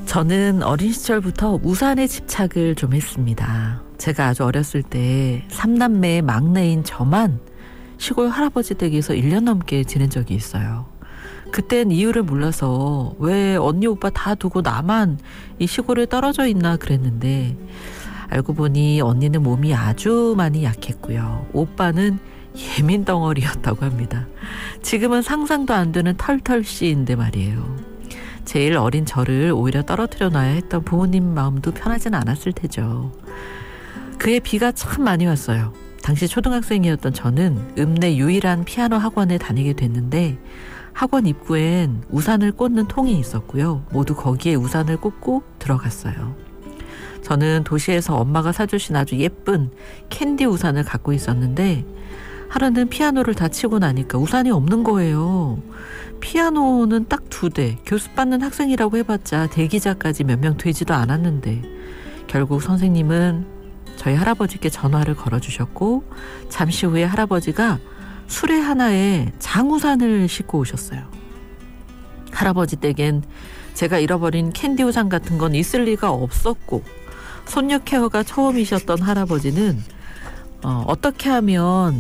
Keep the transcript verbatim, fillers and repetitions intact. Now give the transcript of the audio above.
저는 어린 시절부터 우산에 집착을 좀 했습니다. 제가 아주 어렸을 때 삼남매의 막내인 저만 시골 할아버지 댁에서 일 년 넘게 지낸 적이 있어요. 그땐 이유를 몰라서 왜 언니 오빠 다 두고 나만 이 시골에 떨어져 있나 그랬는데, 알고 보니 언니는 몸이 아주 많이 약했고요. 오빠는 예민 덩어리였다고 합니다. 지금은 상상도 안 되는 털털씨인데 말이에요. 제일 어린 저를 오히려 떨어뜨려 놔야 했던 부모님 마음도 편하진 않았을 테죠. 그의 비가 참 많이 왔어요. 당시 초등학생이었던 저는 읍내 유일한 피아노 학원에 다니게 됐는데, 학원 입구엔 우산을 꽂는 통이 있었고요. 모두 거기에 우산을 꽂고 들어갔어요. 저는 도시에서 엄마가 사주신 아주 예쁜 캔디 우산을 갖고 있었는데, 하루는 피아노를 다 치고 나니까 우산이 없는 거예요. 피아노는 딱 두 대, 교습받는 학생이라고 해봤자 대기자까지 몇 명 되지도 않았는데, 결국 선생님은 저희 할아버지께 전화를 걸어주셨고, 잠시 후에 할아버지가 수레 하나에 장우산을 싣고 오셨어요. 할아버지 댁엔 제가 잃어버린 캔디 우산 같은 건 있을 리가 없었고, 손녀 케어가 처음이셨던 할아버지는 어, 어떻게 하면